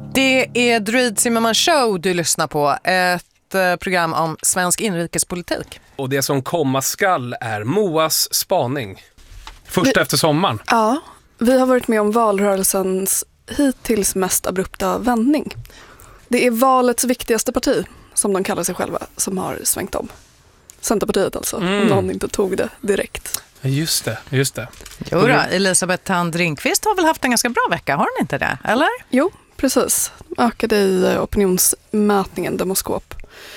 Det är Druid Zimmerman Show du lyssnar på, ett program om svensk inrikespolitik. Och det som komma skall är Moas spaning. Först efter sommaren. Ja, vi har varit med om valrörelsens hittills mest abrupta vändning. Det är valets viktigaste parti, som de kallar sig själva, som har svängt om. Centerpartiet alltså, om någon inte tog det direkt. Just det. Jo då, Elisabeth Thand Ringqvist har väl haft en ganska bra vecka, har hon inte det? Eller? Jo, precis. Ökade i opinionsmätningen Demoskop.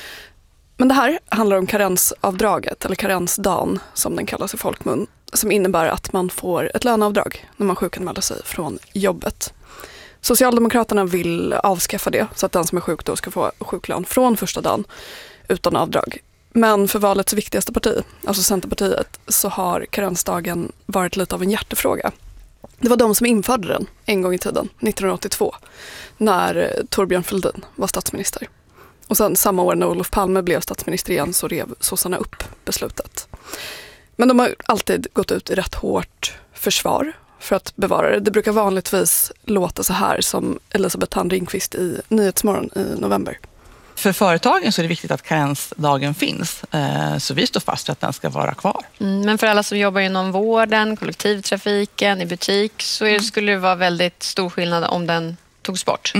Men det här handlar om karensavdraget, eller karensdagen som den kallas i folkmun, som innebär att man får ett löneavdrag när man sjukanmäler sig från jobbet. Socialdemokraterna vill avskaffa det så att den som är sjuk då ska få sjuklön från första dagen utan avdrag. Men för valets viktigaste parti, alltså Centerpartiet, så har karensdagen varit lite av en hjärtefråga. Det var de som införde den en gång i tiden, 1982, när Thorbjörn Fälldin var statsminister. Och sen samma år när Olof Palme blev statsminister igen så rev sossarna upp beslutet. Men de har alltid gått ut i rätt hårt försvar för att bevara det. Det brukar vanligtvis låta så här som Elisabeth Thand Ringqvist i Nyhetsmorgon i november. För företagen så är det viktigt att karensdagen finns, så vi står fast för att den ska vara kvar. Men för alla som jobbar inom vården, kollektivtrafiken, i butik så skulle det vara väldigt stor skillnad om den togs bort.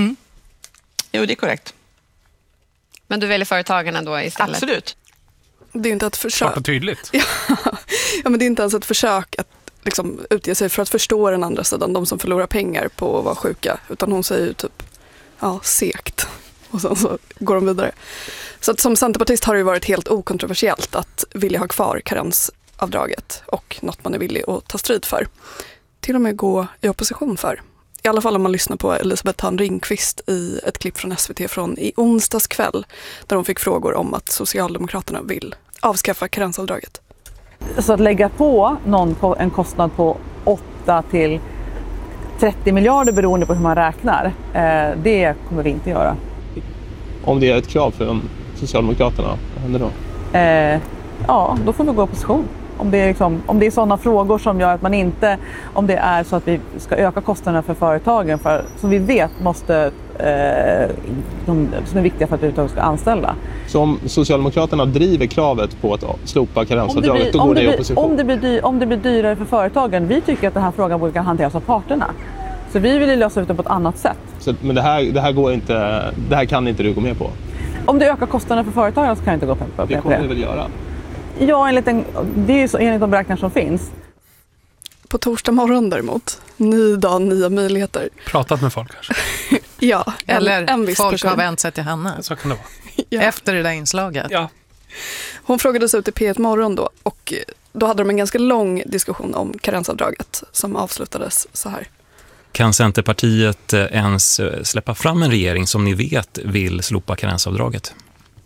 Jo, det är korrekt. Men du väljer företagarna då istället? Absolut. Det är inte ett försök. Klart och tydligt. Ja, men det är inte ens ett försök att liksom utge sig för att förstå den andra sidan, de som förlorar pengar på att vara sjuka. Utan hon säger ju typ, segt. Och sen så går de vidare. Så att som centerpartist har det ju varit helt okontroversiellt att vilja ha kvar karensavdraget och något man är villig att ta strid för. Till och med gå i opposition för. I alla fall om man lyssnar på Elisabeth Thand Ringqvist i ett klipp från SVT från i onsdags kväll där hon fick frågor om att Socialdemokraterna vill avskaffa karensavdraget. Så att lägga på en kostnad på 8 till 30 miljarder beroende på hur man räknar, det kommer vi inte göra. Om det är ett krav för Socialdemokraterna, vad händer då? Ja, då får vi gå i opposition. Om det är sådana frågor som gör att man inte, om det är så att vi ska öka kostnaderna för företagen, som vi vet måste, som är viktiga för att uttaget ska anställa. Så om Socialdemokraterna driver kravet på att slopa karensavdraget, då går det i opposition? Om det blir dyrare för företagen, vi tycker att den här frågan borde hanteras av parterna. Så vi vill lösa ut det på ett annat sätt. Men det här kan inte du gå med på? Om det ökar kostnaderna för företagen så kan jag inte gå med på det. Det kommer du väl göra? Ja, det är ju så enligt de beräkningar som finns. På torsdag morgon däremot, ny dag, nya möjligheter. Pratat med folk kanske? Ja, eller en viss folk person har vänt sig till henne. Så kan det vara. Ja. Efter det där inslaget. Ja. Hon frågades ut i P1 Morgon då och då hade de en ganska lång diskussion om karensavdraget som avslutades så här. Kan Centerpartiet ens släppa fram en regering som ni vet vill slopa karensavdraget?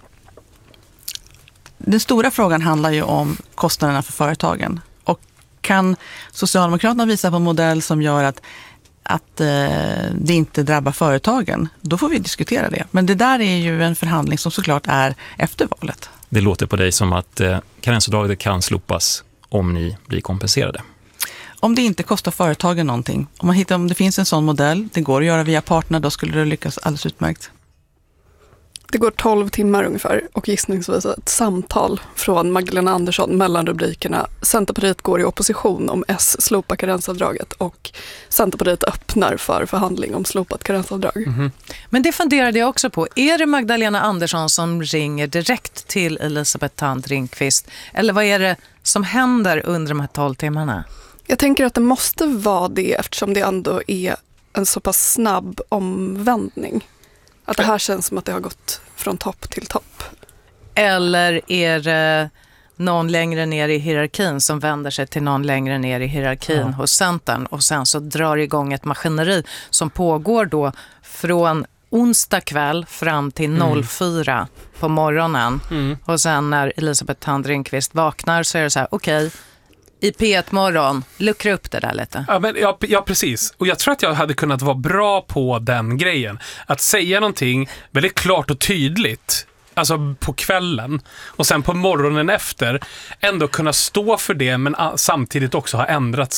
Den stora frågan handlar ju om kostnaderna för företagen. Och kan Socialdemokraterna visa på en modell som gör att det inte drabbar företagen, då får vi diskutera det. Men det där är ju en förhandling som såklart är efter valet. Det låter på dig som att karensavdraget kan slopas om ni blir kompenserade. Om det inte kostar företagen någonting, om det finns en sån modell, det går att göra via partner, då skulle det lyckas alldeles utmärkt. Det går 12 timmar ungefär och gissningsvis ett samtal från Magdalena Andersson mellan rubrikerna Centerpartiet går i opposition om S slopar karensavdraget och Centerpartiet öppnar för förhandling om slopat karensavdrag. Mm-hmm. Men det funderade jag också på. Är det Magdalena Andersson som ringer direkt till Elisabeth Thand Ringqvist? Eller vad är det som händer under de här 12 timmarna? Jag tänker att det måste vara det eftersom det ändå är en så pass snabb omvändning. Att det här känns som att det har gått från topp till topp. Eller är det någon längre ner i hierarkin som vänder sig till någon längre ner i hierarkin hos Centern och sen så drar igång ett maskineri som pågår då från onsdag kväll fram till 04 på morgonen. Och sen när Elisabeth Thand Ringqvist vaknar så är det så här, okej, i P1 Morgon, luckra upp det där lite. Ja, precis. Och jag tror att jag hade kunnat vara bra på den grejen. Att säga någonting väldigt klart och tydligt, alltså på kvällen, och sen på morgonen efter ändå kunna stå för det men samtidigt också ha ändrat sig.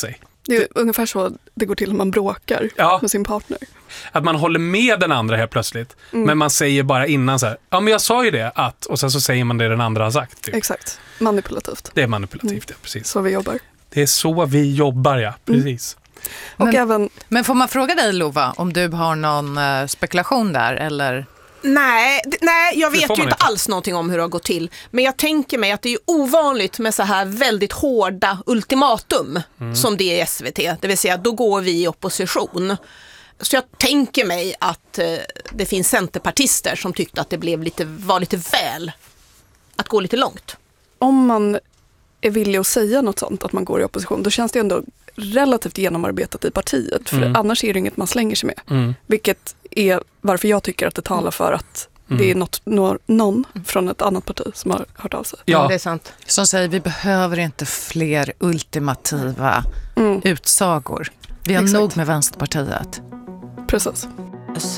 Det är ungefär så det går till när man bråkar med sin partner. Att man håller med den andra helt plötsligt. Men man säger bara innan så här, ja men jag sa ju det att, och sen så säger man det den andra har sagt. Typ. Exakt, manipulativt. Det är manipulativt, ja, precis. Så vi jobbar. Det är så vi jobbar, ja, precis. Men får man fråga dig, Lova, om du har någon spekulation där, eller? Nej, jag vet ju inte alls någonting om hur det har gått till. Men jag tänker mig att det är ovanligt med så här väldigt hårda ultimatum som det är i SVT. Det vill säga, då går vi i opposition. Så jag tänker mig att det finns centerpartister som tyckte att det var lite väl att gå lite långt. Om man är villig att säga något sånt, att man går i opposition, då känns det ändå relativt genomarbetat i partiet. För annars är det inget man slänger sig med. Vilket är varför jag tycker att det talar för att det är någon från ett annat parti som har hört av sig. Ja, det är sant. Som säger, vi behöver inte fler ultimativa utsagor. Vi har nog med Vänsterpartiet. Precis.